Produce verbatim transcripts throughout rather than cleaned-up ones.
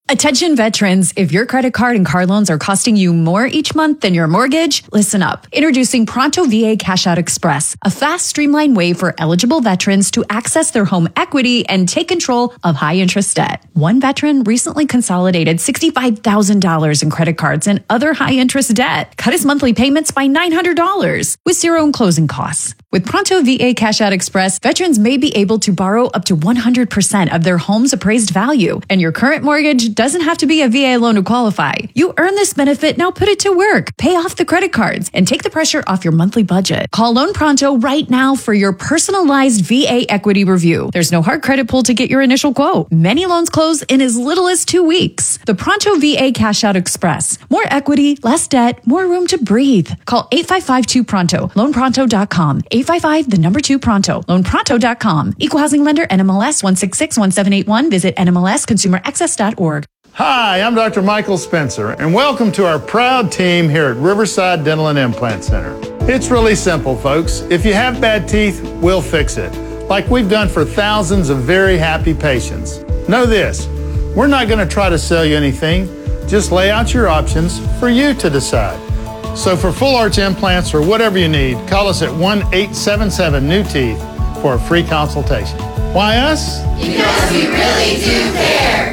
Attention veterans, if your credit card and car loans are costing you more each month than your mortgage, listen up. Introducing Pronto V A Cash Out Express, a fast, streamlined way for eligible veterans to access their home equity and take control of high-interest debt. One veteran recently consolidated sixty-five thousand dollars in credit cards and other high-interest debt, cut his monthly payments by nine hundred dollars with zero in closing costs. With Pronto V A Cash Out Express, veterans may be able to borrow up to one hundred percent of their home's appraised value, and your current mortgage doesn't have to be a V A loan to qualify. You earn this benefit, now put it to work. Pay off the credit cards and take the pressure off your monthly budget. Call Loan Pronto right now for your personalized V A equity review. There's no hard credit pull to get your initial quote. Many loans close in as little as two weeks. The Pronto V A Cash Out Express. More equity, less debt, more room to breathe. Call eight five five two Pronto, loan pronto dot com. eight five five, the number two Pronto, loan pronto dot com. Equal housing lender, N M L S one six six one seven eight one. Visit N M L S consumer access dot org. Hi, I'm Doctor Michael Spencer, and welcome to our proud team here at Riverside Dental and Implant Center. It's really simple, folks. If you have bad teeth, we'll fix it, like we've done for thousands of very happy patients. Know this, we're not going to try to sell you anything, just lay out your options for you to decide. So for full arch implants or whatever you need, call us at one eight seven seven new teeth for a free consultation. Why us? Because we really do care.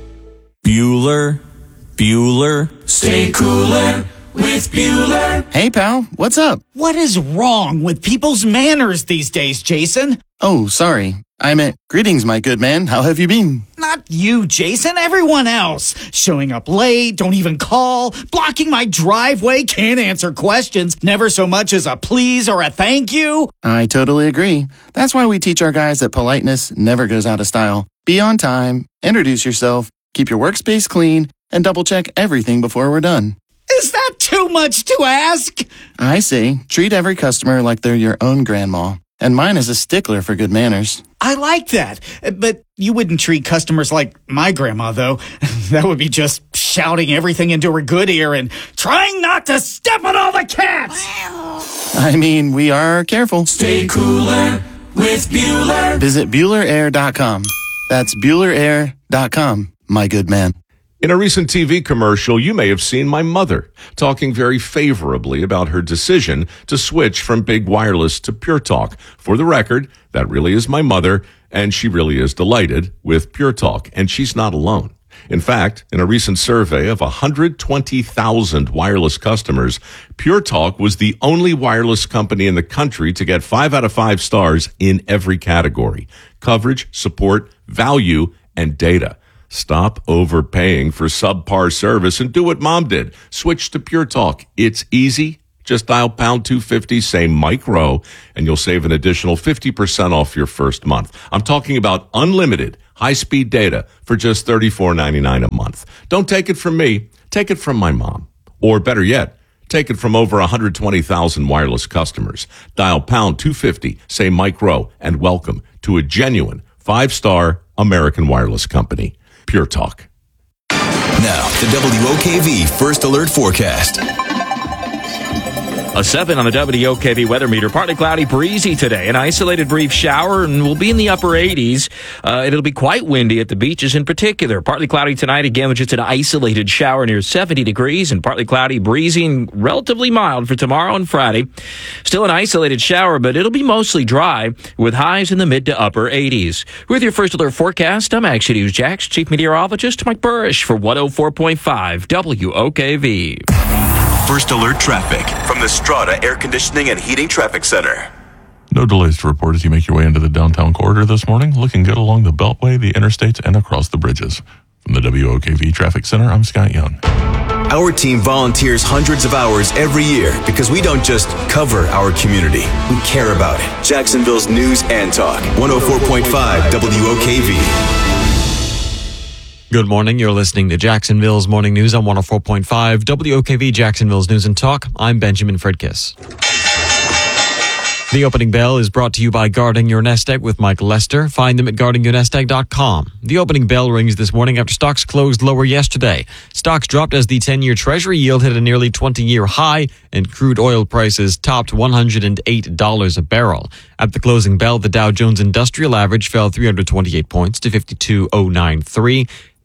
Bueller, Bueller, stay cooler with Bueller. Hey, pal, what's up? What is wrong with people's manners these days, Jason? Oh, sorry. I meant, greetings, my good man. How have you been? Not you, Jason. Everyone else. Showing up late, don't even call, blocking my driveway, can't answer questions, never so much as a please or a thank you. I totally agree. That's why we teach our guys that politeness never goes out of style. Be on time, introduce yourself, keep your workspace clean, and double-check everything before we're done. Is that too much to ask? I say, treat every customer like they're your own grandma. And mine is a stickler for good manners. I like that. But you wouldn't treat customers like my grandma, though. That would be just shouting everything into her good ear and trying not to step on all the cats. I mean, we are careful. Stay cooler with Bueller. Visit Bueller Air dot com. That's Bueller Air dot com, my good man. In a recent T V commercial, you may have seen my mother talking very favorably about her decision to switch from Big Wireless to Pure Talk. For the record, that really is my mother, and she really is delighted with Pure Talk, and she's not alone. In fact, in a recent survey of one hundred twenty thousand wireless customers, Pure Talk was the only wireless company in the country to get five out of five stars in every category: coverage, support, value, and data. Stop overpaying for subpar service and do what Mom did. Switch to Pure Talk. It's easy. Just dial pound two fifty, say Mike Rowe, and you'll save an additional fifty percent off your first month. I'm talking about unlimited high-speed data for just thirty-four ninety-nine a month. Don't take it from me. Take it from my mom. Or better yet, take it from over one hundred twenty thousand wireless customers. Dial pound two fifty, say Mike Rowe, and welcome to a genuine five-star American wireless company. Pure Talk. Now, the W O K V First Alert Forecast. A seven on the W O K V weather meter. Partly cloudy, breezy today. An isolated brief shower, and we'll be in the upper eighties. Uh, it'll be quite windy at the beaches in particular. Partly cloudy tonight, again, with just an isolated shower near seventy degrees. And partly cloudy, breezy, and relatively mild for tomorrow and Friday. Still an isolated shower, but it'll be mostly dry with highs in the mid to upper eighties. With your First Alert Forecast, I'm Action News Jax Chief Meteorologist Mike Burrish for one oh four point five W O K V. First Alert Traffic from the Strata Air Conditioning and Heating Traffic Center. No delays to report as you make your way into the downtown corridor this morning. Looking good along the Beltway, the interstates, and across the bridges. From the W O K V Traffic Center, I'm Scott Young. Our team volunteers hundreds of hours every year because we don't just cover our community. We care about it. Jacksonville's News and Talk. one oh four point five W O K V. Good morning. You're listening to Jacksonville's Morning News on one oh four point five W O K V, Jacksonville's News and Talk. I'm Benjamin Fredkiss. The opening bell is brought to you by Guarding Your Nest Egg with Mike Lester. Find them at guarding your nest egg dot com. The opening bell rings this morning after stocks closed lower yesterday. Stocks dropped as the ten-year Treasury yield hit a nearly twenty-year high, and crude oil prices topped one hundred eight dollars a barrel. At the closing bell, the Dow Jones Industrial Average fell three hundred twenty-eight points to fifty-two thousand ninety-three.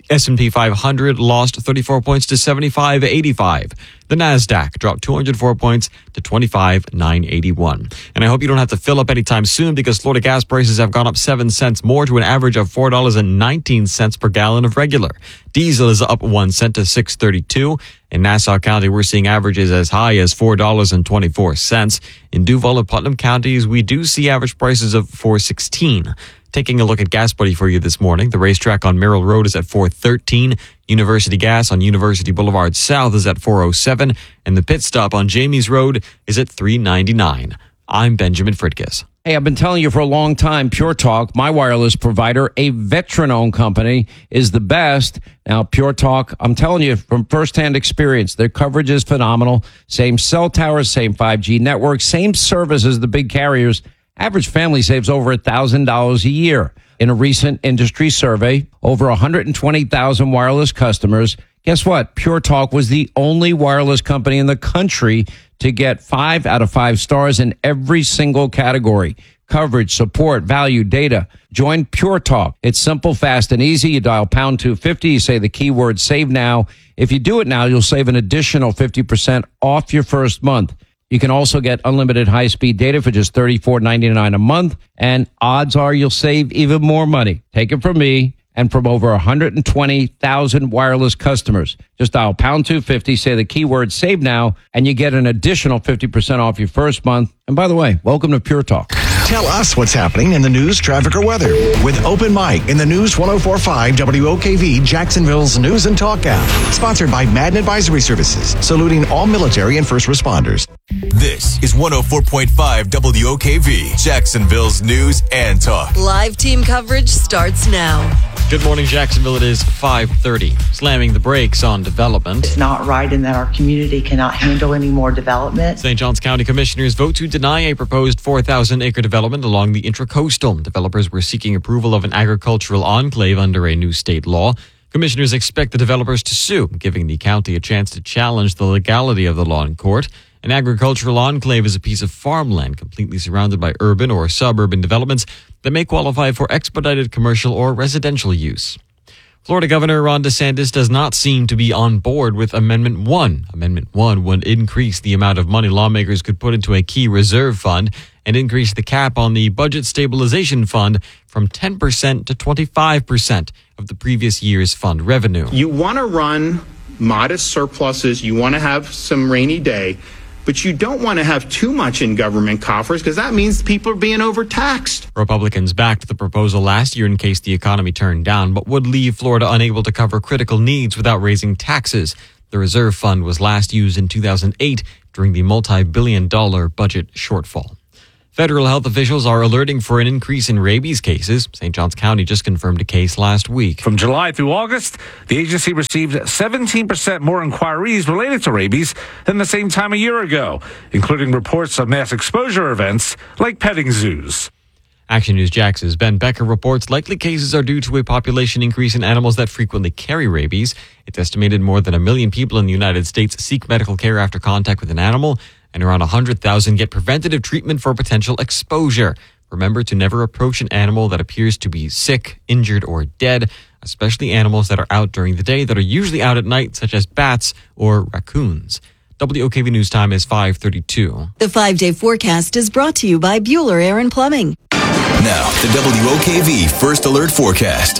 S and P five hundred lost thirty-four points to seventy-five eighty-five. The NASDAQ dropped two hundred four points to twenty-five nine eighty-one. And I hope you don't have to fill up anytime soon because Florida gas prices have gone up seven cents more to an average of four dollars and nineteen cents per gallon of regular. Diesel is up one cent to six thirty-two. In Nassau County, we're seeing averages as high as four dollars and twenty-four cents. In Duval and Putnam counties, we do see average prices of four sixteen. Taking a look at Gas Buddy for you this morning. The racetrack on Merrill Road is at four thirteen. University Gas on University Boulevard South is at four oh seven. And the pit stop on Jamies Road is at three ninety-nine. I'm Benjamin Fritkiss. Hey, I've been telling you for a long time, Pure Talk, my wireless provider, a veteran-owned company, is the best. Now, Pure Talk, I'm telling you from firsthand experience, their coverage is phenomenal. Same cell towers, same five G network, same service as the big carriers. Average family saves over one thousand dollars a year. In a recent industry survey, over one hundred twenty thousand wireless customers. Guess what? Pure Talk was the only wireless company in the country to get five out of five stars in every single category. Coverage, support, value, data. Join Pure Talk. It's simple, fast, and easy. You dial pound two fifty. You say the keyword save now. If you do it now, you'll save an additional fifty percent off your first month. You can also get unlimited high-speed data for just thirty-four ninety-nine a month, and odds are you'll save even more money. Take it from me and from over one hundred twenty thousand wireless customers. Just dial pound two fifty, say the keyword save now, and you get an additional fifty percent off your first month. And by the way, welcome to Pure Talk. Tell us what's happening in the news, traffic, or weather with Open Mic in the News one oh four point five W O K V Jacksonville's News and Talk app. Sponsored by Madden Advisory Services, saluting all military and first responders. This is one oh four point five W O K V Jacksonville's News and Talk. Live team coverage starts now. Good morning, Jacksonville. It is five thirty. Slamming the brakes on development. It's not right in that our community cannot handle any more development. Saint Johns County commissioners vote to deny a proposed four thousand acre development along the Intracoastal. Developers were seeking approval of an agricultural enclave under a new state law. Commissioners expect the developers to sue, giving the county a chance to challenge the legality of the law in court. An agricultural enclave is a piece of farmland completely surrounded by urban or suburban developments that may qualify for expedited commercial or residential use. Florida Governor Ron DeSantis does not seem to be on board with Amendment one. Amendment one would increase the amount of money lawmakers could put into a key reserve fund and increase the cap on the Budget Stabilization Fund from ten percent to twenty-five percent of the previous year's fund revenue. You want to run modest surpluses. You want to have some rainy day. But you don't want to have too much in government coffers because that means people are being overtaxed. Republicans backed the proposal last year in case the economy turned down, but would leave Florida unable to cover critical needs without raising taxes. The reserve fund was last used in two thousand eight during the multi-billion dollar budget shortfall. Federal health officials are alerting for an increase in rabies cases. Saint Johns County just confirmed a case last week. From July through August, the agency received seventeen percent more inquiries related to rabies than the same time a year ago, including reports of mass exposure events like petting zoos. Action News Jax's Ben Becker reports likely cases are due to a population increase in animals that frequently carry rabies. It's estimated more than a million people in the United States seek medical care after contact with an animal, and around one hundred thousand get preventative treatment for potential exposure. Remember to never approach an animal that appears to be sick, injured, or dead, especially animals that are out during the day that are usually out at night, such as bats or raccoons. W O K V News Time is five thirty-two. The five-day forecast is brought to you by Bueller Air and Plumbing. Now, the W O K V First Alert Forecast.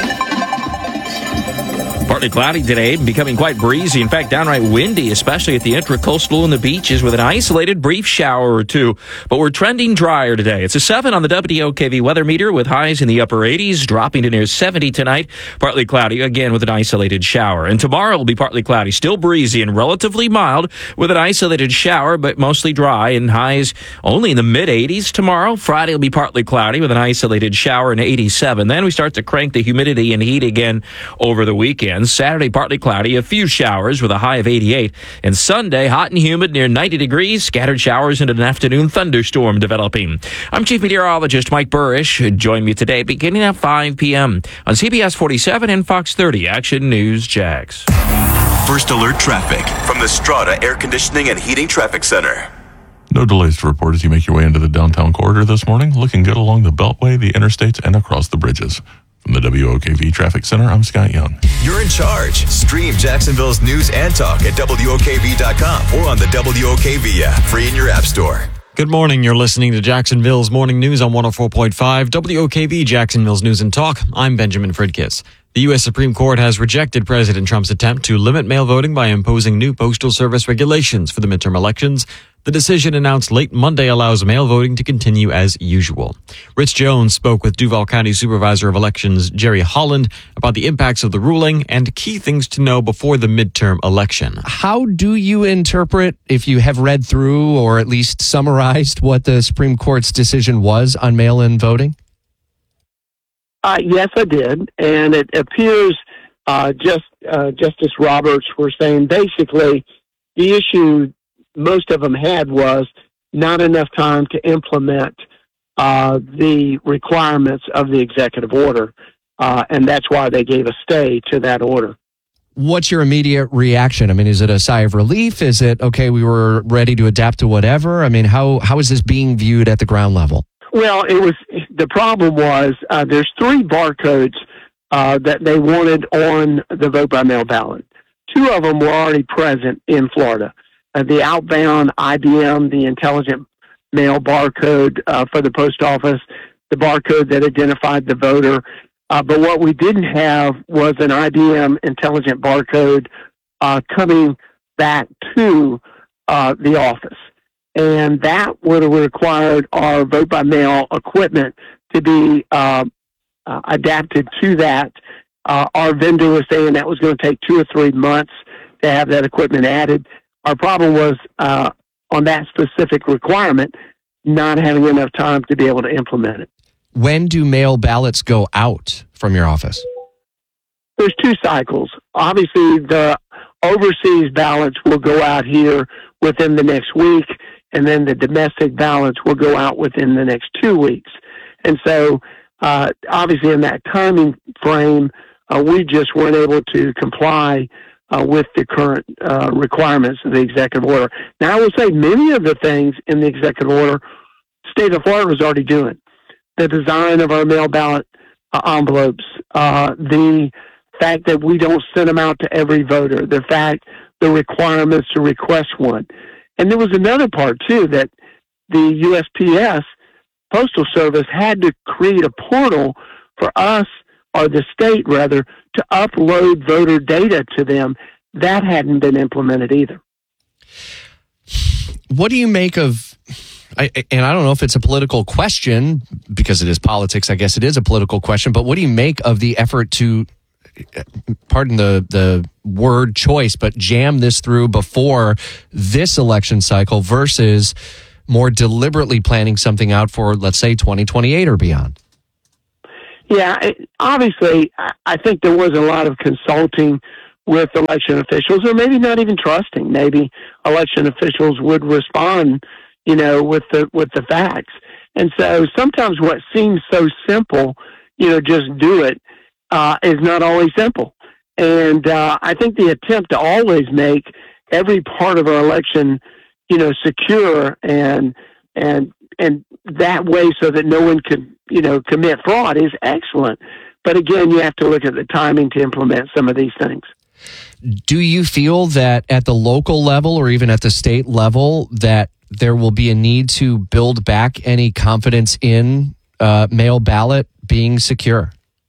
Partly cloudy today, becoming quite breezy. In fact, downright windy, especially at the Intracoastal and the beaches with an isolated brief shower or two. But we're trending drier today. It's a seven on the W O K V weather meter with highs in the upper eighties, dropping to near seventy tonight. Partly cloudy, again with an isolated shower. And tomorrow will be partly cloudy, still breezy and relatively mild with an isolated shower, but mostly dry and highs only in the mid eighties tomorrow. Friday will be partly cloudy with an isolated shower in eighty-seven. Then we start to crank the humidity and heat again over the weekend. Saturday, partly cloudy, a few showers with a high of eighty-eight. And Sunday, hot and humid near ninety degrees, scattered showers and an afternoon thunderstorm developing. I'm Chief Meteorologist Mike Burrish. Join me today beginning at five p.m. on C B S forty-seven and Fox thirty Action News Jax. First Alert Traffic from the Strata Air Conditioning and Heating Traffic Center. No delays to report as you make your way into the downtown corridor this morning. Looking good along the Beltway, the interstates, and across the bridges. From the W O K V Traffic Center, I'm Scott Young. You're in charge. Stream Jacksonville's news and talk at W O K V dot com or on the W O K V app, free in your app store. Good morning. You're listening to Jacksonville's Morning News on one oh four point five W O K V, Jacksonville's News and Talk. I'm Benjamin Fridkiss. The U S Supreme Court has rejected President Trump's attempt to limit mail voting by imposing new Postal Service regulations for the midterm elections. The decision announced late Monday allows mail voting to continue as usual. Rich Jones spoke with Duval County Supervisor of Elections Jerry Holland about the impacts of the ruling and key things to know before the midterm election. How do you interpret, if you have read through or at least summarized what the Supreme Court's decision was on mail-in voting? Uh, yes, I did. And it appears uh, just uh, Justice Roberts were saying basically the issue most of them had was not enough time to implement uh, the requirements of the executive order. Uh, and that's why they gave a stay to that order. What's your immediate reaction? I mean, is it a sigh of relief? Is it, okay, we were ready to adapt to whatever? I mean, how how is this being viewed at the ground level? Well, it was, the problem was uh, there's three barcodes uh, that they wanted on the vote by mail ballot. Two of them were already present in Florida. Uh, the outbound I B M, the intelligent mail barcode uh, for the post office, the barcode that identified the voter. Uh, but what we didn't have was an I B M intelligent barcode uh, coming back to uh, the office. And that would have required our vote by mail equipment to be uh, uh, adapted to that. Uh, our vendor was saying that was going to take two or three months to have that equipment added. Our problem was uh, on that specific requirement, not having enough time to be able to implement it. When do mail ballots go out from your office? There's two cycles. Obviously, the overseas ballots will go out here within the next week, and then the domestic ballots will go out within the next two weeks. And so, uh, obviously, in that timing frame, uh, we just weren't able to comply uh, with the current uh, requirements of the executive order. Now, I will say many of the things in the executive order, state of Florida was already doing. The design of our mail ballot uh, envelopes, uh, the fact that we don't send them out to every voter, the fact, the requirements to request one. And there was another part, too, that the U S P S, Postal Service, had to create a portal for us, or the state, rather, to upload voter data to them. That hadn't been implemented either. What do you make of, I, and I don't know if it's a political question, because it is politics, I guess it is a political question, but what do you make of the effort to, pardon the, the word choice, but jam this through before this election cycle versus more deliberately planning something out for, let's say, twenty twenty-eight or beyond? Yeah, it, obviously, I think there was a lot of consulting with election officials, or maybe not even trusting. Maybe election officials would respond, you know, with the with the facts. And so sometimes what seems so simple, you know, just do it, uh, is not always simple. And uh, I think the attempt to always make every part of our election, you know, secure and and and that way so that no one could, you know, commit fraud is excellent. But again, you have to look at the timing to implement some of these things. Do you feel that at the local level or even at the state level that there will be a need to build back any confidence in uh, mail ballot being secure?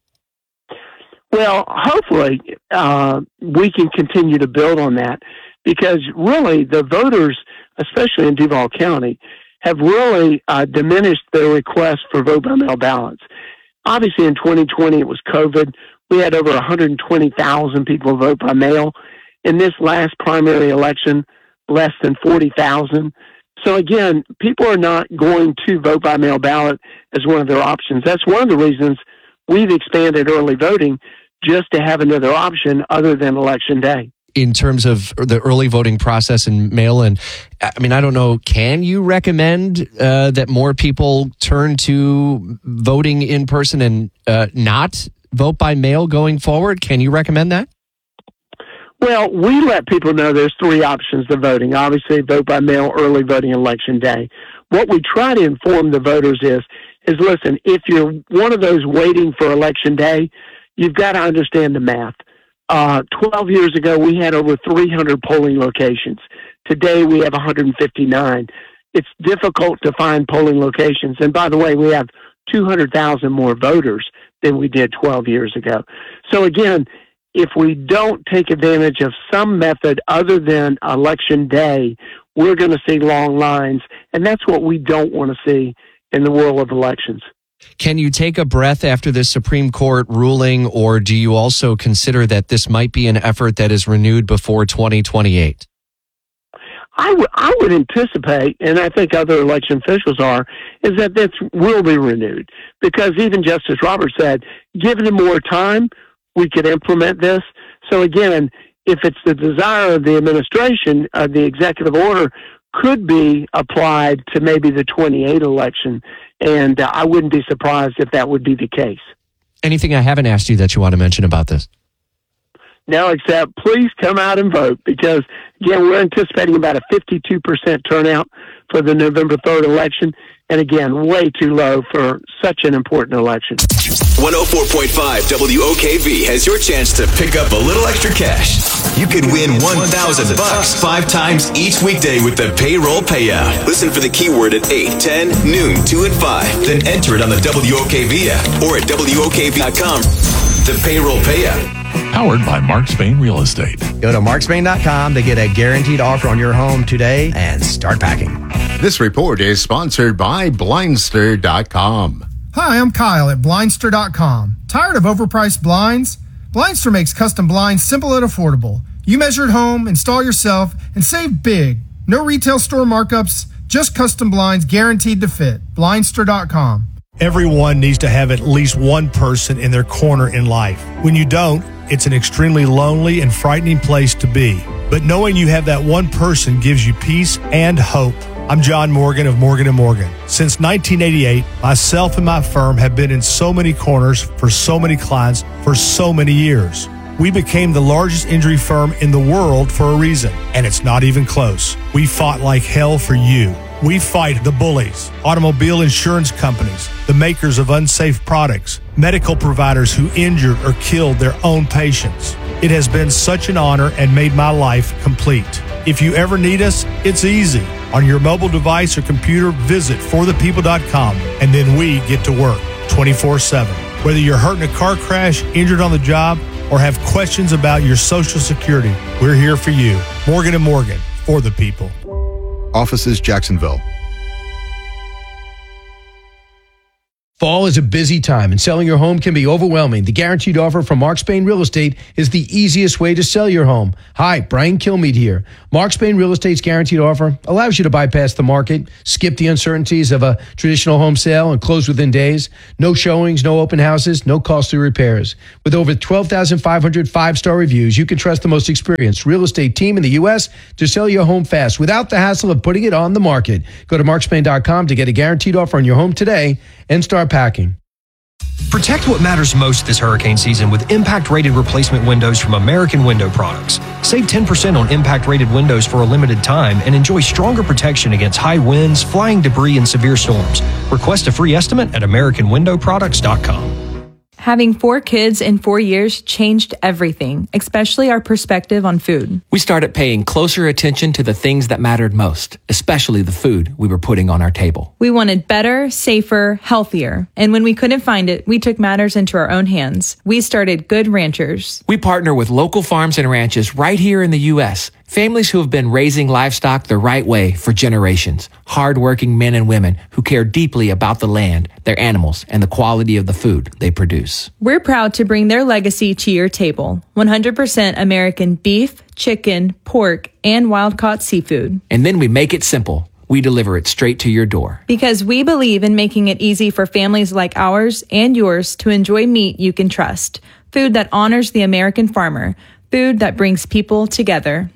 Well, hopefully uh, we can continue to build on that, because really the voters, especially in Duval County, have really uh, diminished their request for vote by mail ballots. Obviously, in twenty twenty, it was COVID. We had over one hundred twenty thousand people vote by mail. In this last primary election, less than forty thousand. So again, people are not going to vote by mail ballot as one of their options. That's one of the reasons we've expanded early voting, just to have another option other than Election Day. In terms of the early voting process and mail-in, I mean, I don't know, can you recommend uh, that more people turn to voting in person and uh, not vote by mail going forward? Can you recommend that? Well, we let people know there's three options to voting. Obviously, vote by mail, early voting, Election Day. What we try to inform the voters is, is listen, if you're one of those waiting for Election Day, you've got to understand the math. Uh, twelve years ago, we had over three hundred polling locations. Today, we have one hundred fifty-nine. It's difficult to find polling locations. And by the way, we have two hundred thousand more voters than we did twelve years ago. So again, if we don't take advantage of some method other than election day, we're going to see long lines. And that's what we don't want to see in the world of elections. Can you take a breath after this Supreme Court ruling, or do you also consider that this might be an effort that is renewed before twenty twenty-eight? I, w- I would anticipate, and I think other election officials are, is that this will be renewed. Because even Justice Roberts said, given him more time, we could implement this. So again, if it's the desire of the administration, uh, the executive order could be applied to maybe the twenty-eight election. And uh, I wouldn't be surprised if that would be the case. Anything I haven't asked you that you want to mention about this? No, except please come out and vote, because, again, we're anticipating about a fifty-two percent turnout for the November third election. And again, way too low for such an important election. one oh four point five W O K V has your chance to pick up a little extra cash. You could win one thousand bucks five times each weekday with the payroll payout. Listen for the keyword at eight, ten, noon, two, and five. Then enter it on the W O K V app or at W O K V dot com. The payroll payout. Powered by Mark Spain Real Estate. Go to mark spain dot com to get a guaranteed offer on your home today and start packing. This report is sponsored by blindster dot com. Hi, I'm Kyle at blindster dot com. Tired of overpriced blinds? Blindster makes custom blinds simple and affordable. You measure at home, install yourself, and save big. No retail store markups, just custom blinds guaranteed to fit. blindster dot com. Everyone needs to have at least one person in their corner in life. When you don't, it's an extremely lonely and frightening place to be. But knowing you have that one person gives you peace and hope. I'm John Morgan of Morgan and Morgan. Since nineteen eighty-eight, myself and my firm have been in so many corners for so many clients for so many years. We became the largest injury firm in the world for a reason, and it's not even close. We fought like hell for you. We fight the bullies, automobile insurance companies, the makers of unsafe products, medical providers who injured or killed their own patients. It has been such an honor and made my life complete. If you ever need us, it's easy. On your mobile device or computer, visit for the people dot com, and then we get to work twenty-four seven. Whether you're hurt in a car crash, injured on the job, or have questions about your Social Security, we're here for you. Morgan and Morgan, for the people. Offices, Jacksonville. Fall is a busy time, and selling your home can be overwhelming. The guaranteed offer from Mark Spain Real Estate is the easiest way to sell your home. Hi, Brian Kilmeade here. Mark Spain Real Estate's guaranteed offer allows you to bypass the market, skip the uncertainties of a traditional home sale, and close within days. No showings, no open houses, no costly repairs. With over twelve thousand five hundred five-star reviews, you can trust the most experienced real estate team in the U S to sell your home fast without the hassle of putting it on the market. Go to mark spain dot com to get a guaranteed offer on your home today and start packing. Protect what matters most this hurricane season with impact-rated replacement windows from American Window Products. Save ten percent on impact-rated windows for a limited time and enjoy stronger protection against high winds, flying debris, and severe storms. Request a free estimate at american window products dot com. Having four kids in four years changed everything, especially our perspective on food. We started paying closer attention to the things that mattered most, especially the food we were putting on our table. We wanted better, safer, healthier. And when we couldn't find it, we took matters into our own hands. We started Good Ranchers. We partner with local farms and ranches right here in the U S, families who have been raising livestock the right way for generations. Hardworking men and women who care deeply about the land, their animals, and the quality of the food they produce. We're proud to bring their legacy to your table. one hundred percent American beef, chicken, pork, and wild-caught seafood. And then we make it simple. We deliver it straight to your door. Because we believe in making it easy for families like ours and yours to enjoy meat you can trust. Food that honors the American farmer. Food that brings people together.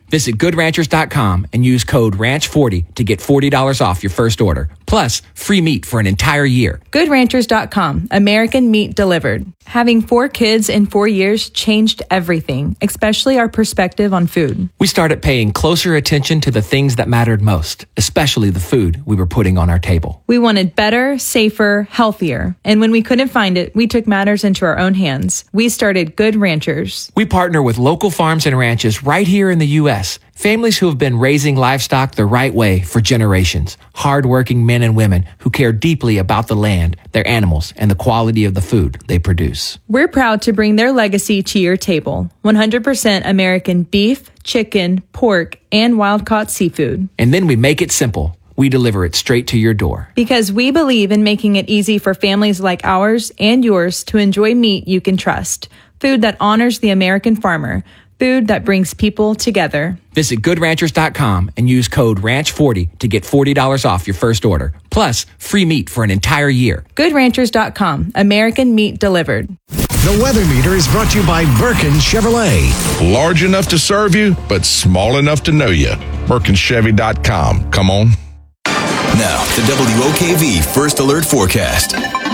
Visit good ranchers dot com and use code ranch forty to get forty dollars off your first order. Plus, free meat for an entire year. good ranchers dot com, American meat delivered. Having four kids in four years changed everything, especially our perspective on food. We started paying closer attention to the things that mattered most, especially the food we were putting on our table. We wanted better, safer, healthier. And when we couldn't find it, we took matters into our own hands. We started Good Ranchers. We partner with local farms and ranches right here in the U S Families who have been raising livestock the right way for generations. Hardworking men and women who care deeply about the land, their animals, and the quality of the food they produce. We're proud to bring their legacy to your table. one hundred percent American beef, chicken, pork, and wild-caught seafood. And then we make it simple. We deliver it straight to your door. Because we believe in making it easy for families like ours and yours to enjoy meat you can trust. Food that honors the American farmer. Food that brings people together. Visit good ranchers dot com and use code ranch forty to get forty dollars off your first order. Plus, free meat for an entire year. good ranchers dot com, American meat delivered. The weather meter is brought to you by Birkin Chevrolet. Large enough to serve you, but small enough to know you. Birkin Chevy dot com. Come on. Now, the W O K V First Alert Forecast.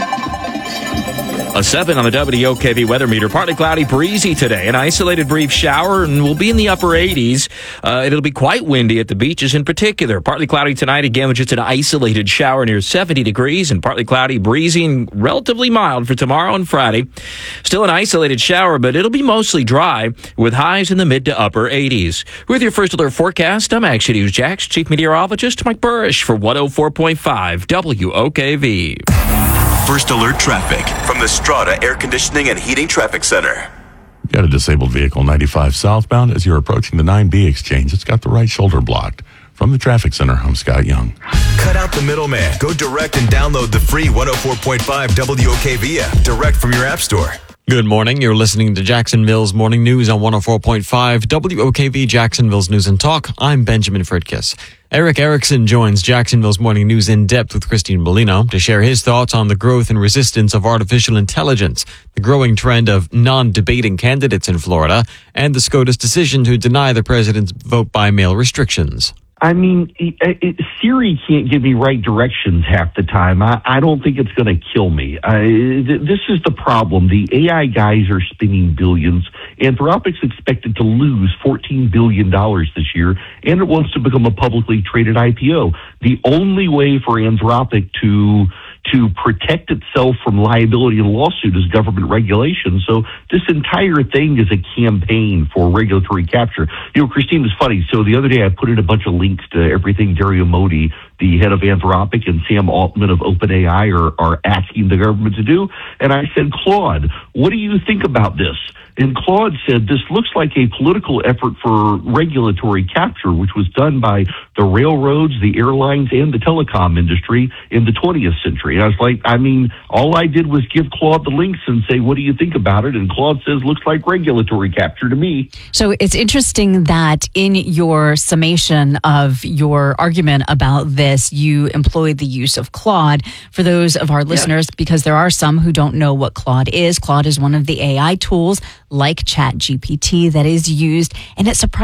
A seven on the W O K V weather meter. Partly cloudy, breezy today. An isolated brief shower, and we'll be in the upper eighties. Uh, it'll be quite windy at the beaches in particular. Partly cloudy tonight again with just an isolated shower near seventy degrees, and partly cloudy, breezy, and relatively mild for tomorrow and Friday. Still an isolated shower, but it'll be mostly dry with highs in the mid to upper eighties. With your First Alert forecast, I'm Action News Jax Chief Meteorologist Mike Burrish for one oh four point five W O K V. First Alert traffic from the Strata Air Conditioning and Heating Traffic Center. Got a disabled vehicle ninety-five southbound as you're approaching the nine B exchange. It's got the right shoulder blocked. From the traffic center, I'm Scott Young. Cut out the middleman. Go direct and download the free one oh four point five W O K V app direct from your app store. Good morning. You're listening to Jacksonville's Morning News on one oh four point five W O K V, Jacksonville's News and Talk. I'm Benjamin Fritkiss. Eric Erickson joins Jacksonville's Morning News in depth with Christine Molino to share his thoughts on the growth and resistance of artificial intelligence, the growing trend of non-debating candidates in Florida, and the SCOTUS decision to deny the president's vote-by-mail restrictions. I mean, it, it, Siri can't give me right directions half the time. I, I don't think it's going to kill me. I, th- this is the problem. The A I guys are spending billions. Anthropic's expected to lose fourteen billion dollars this year, and it wants to become a publicly traded I P O. The only way for Anthropic to to protect itself from liability and lawsuit is government regulation. So this entire thing is a campaign for regulatory capture. You know, Christine, was funny. So the other day I put in a bunch of links to everything Dario Modi, the head of Anthropic, and Sam Altman of OpenAI are, are asking the government to do. And I said, Claude, what do you think about this? And Claude said, this looks like a political effort for regulatory capture, which was done by the railroads, the airlines, and the telecom industry in the twentieth century. And I was like, I mean, all I did was give Claude the links and say, what do you think about it? And Claude says, looks like regulatory capture to me. So it's interesting that in your summation of your argument about this, you employed the use of Claude. For those of our listeners, yes, because there are some who don't know what Claude is, Claude is one of the A I tools like ChatGPT that is used, and it surprised